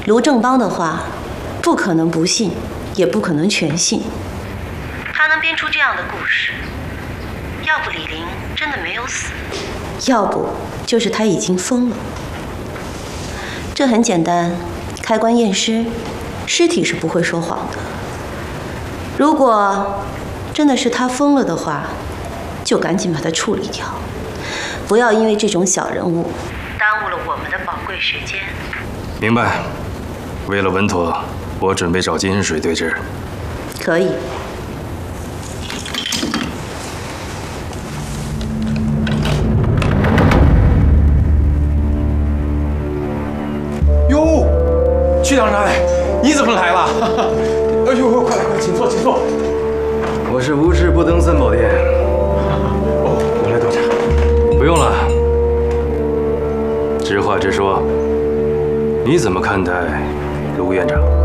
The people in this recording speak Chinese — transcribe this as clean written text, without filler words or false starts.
卢正邦的话，不可能不信，也不可能全信。他能编出这样的故事，要不李玲真的没有死，要不就是他已经疯了。这很简单，开棺验尸，尸体是不会说谎的。如果真的是他疯了的话，就赶紧把他处理掉，不要因为这种小人物耽误了我们的宝贵时间。 明白。为了稳妥，我准备找金银水对质。 可以。 哟，曲长官，你怎么来了？哎呦，快来，请坐，请坐。 我是无事不登三宝殿。 哦，我来倒茶。 不用了。直话直说，你怎么看待卢院长？